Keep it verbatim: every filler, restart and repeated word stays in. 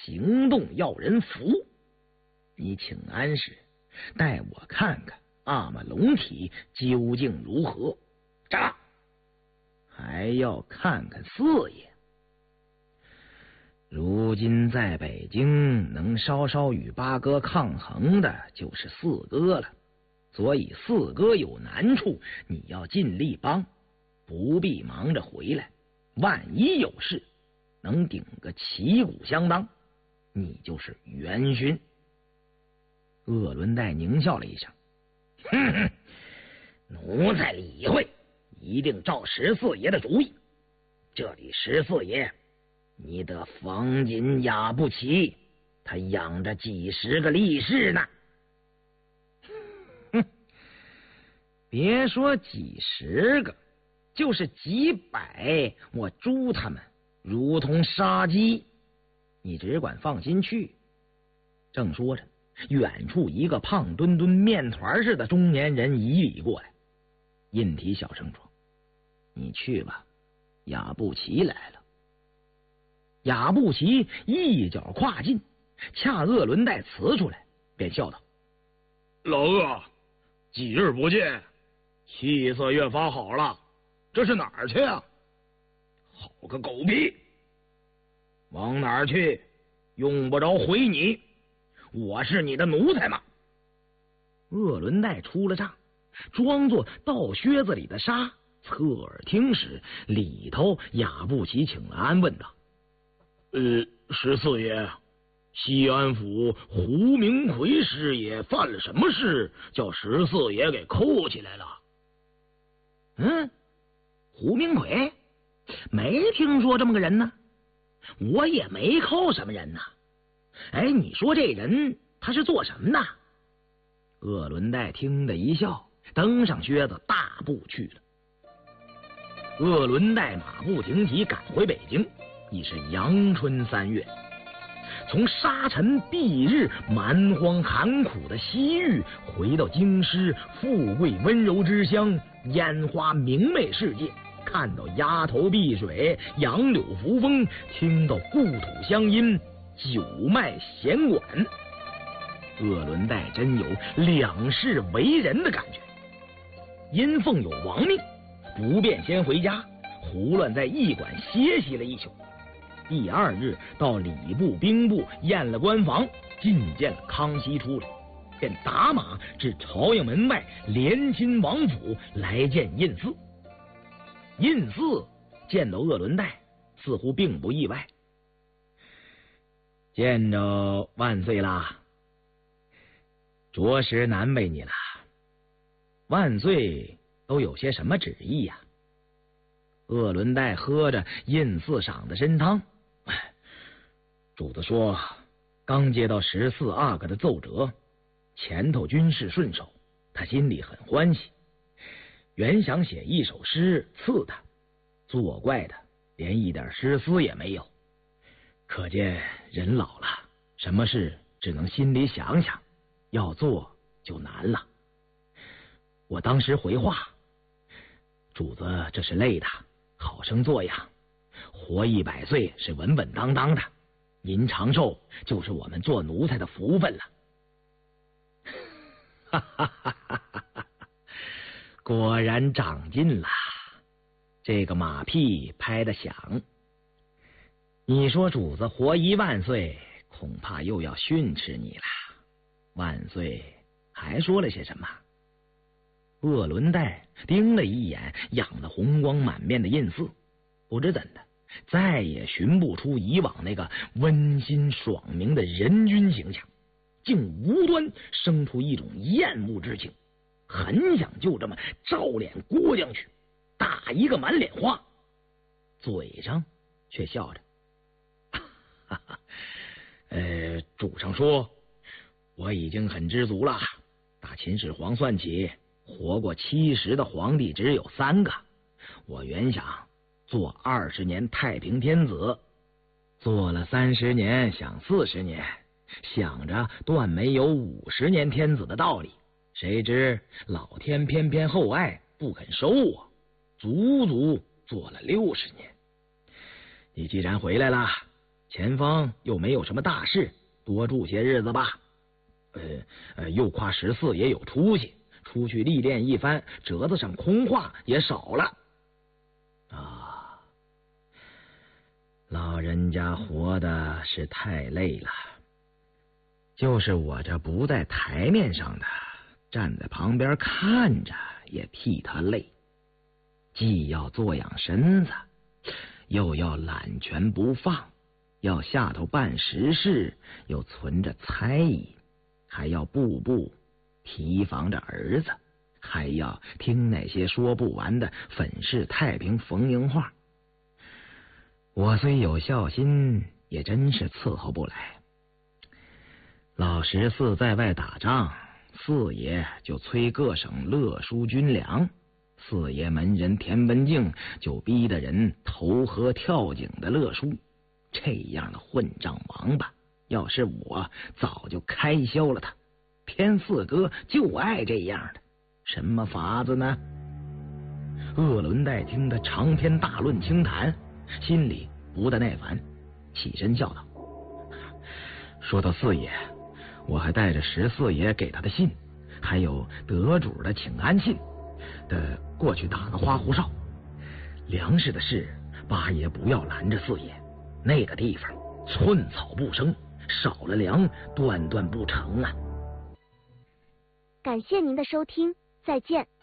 行动要人服。你请安时，带我看看阿玛龙体究竟如何。扎！还要看看四爷。如今在北京能稍稍与八哥抗衡的就是四哥了，所以四哥有难处，你要尽力帮，不必忙着回来。万一有事，能顶个旗鼓相当，你就是元勋。鄂伦岱狞笑了一声，哼哼，奴才理会，一定照十四爷的主意。这里十四爷，你得防紧雅不齐，他养着几十个力士呢。哼，别说几十个，就是几百，我诛他们如同杀鸡。你只管放心去。正说着，远处一个胖墩墩面团似的中年人移礼过来。印体小声说：“你去吧，雅布齐来了。”雅布齐一脚跨进，恰鄂伦岱辞出来，便笑道：“ 老鄂，几日不见，气色越发好了，这是哪儿去啊？”“ 好个狗逼！往哪儿去？用不着回你，我是你的奴才嘛。”鄂伦岱出了帐，装作倒靴子里的沙，侧耳听时，里头雅布齐请了安，问道：“ 呃，十四爷，西安府胡明奎师爷犯了什么事，叫十四爷给扣起来了？”“ 嗯，胡明奎，没听说这么个人呢，我也没扣什么人呢。哎，你说这人他是做什么的？”鄂伦岱听得一笑，登上靴子大步去了。鄂伦岱马不停蹄赶回北京，已是阳春三月。从沙尘蔽日、蛮荒寒苦的西域，回到京师富贵温柔之乡，烟花明媚世界，看到鸭头碧水，杨柳扶风，听到故土乡音，九脉弦管。鄂伦岱真有两世为人的感觉。因奉有亡命，不便先回家，胡乱在驿馆歇息了一宿。第二日到礼部兵部验了官房，觐见了康熙出来，便打马至朝阳门外连亲王府来见胤祀。胤祀见到鄂伦岱，似乎并不意外。“见着万岁啦，着实难为你了。万岁都有些什么旨意呀？”鄂伦岱喝着胤祀赏的参汤，主子说刚接到十四阿哥的奏折，前头军事顺手，他心里很欢喜，原想写一首诗赐他，作怪的连一点诗思也没有。可见人老了，什么事只能心里想想，要做就难了。我当时回话：“主子这是累的，好生坐养，活一百岁是稳稳当当的，您长寿就是我们做奴才的福分了。”哈哈哈哈哈哈！果然长进了，这个马屁拍得响。你说主子活一万岁，恐怕又要训斥你了。万岁还说了些什么？鄂伦岱盯了一眼养得红光满面的胤祀，不知怎的，再也寻不出以往那个温馨爽明的人君形象，竟无端生出一种厌恶之情，很想就这么照脸过将去，打一个满脸花，嘴上却笑着：“哈哈，呃，主上说我已经很知足了，打秦始皇算起，活过七十的皇帝只有三个。我原想做二十年太平天子，做了三十年，想四十年，想着断没有五十年天子的道理。谁知老天偏偏厚爱，不肯收我，足足做了六十年。你既然回来了， 前方又没有什么大事，多住些日子吧。呃呃，又夸十四爷有出息，出去历练一番，折子上空话也少了。啊，老人家活的是太累了，就是我这不在台面上的，站在旁边看着也替他累，既要做养身子，又要揽权不放，要下头办实事，又存着猜疑，还要步步提防着儿子，还要听那些说不完的粉饰太平逢迎话。我虽有孝心，也真是伺候不来。老十四在外打仗，四爷就催各省勒输军粮，四爷门人田文镜就逼得人投河跳井的勒输。这样的混账王八，要是我早就开销了他。偏四哥就爱这样的，什么法子呢？鄂伦代听得长篇大论轻谈，心里不得耐烦，起身笑道：说到四爷，我还带着十四爷给他的信，还有得主的请安信，得过去打个花胡哨。粮食的事，八爷不要拦着四爷，那个地方寸草不生，少了粮断断不成啊。 感谢您的收听，再见。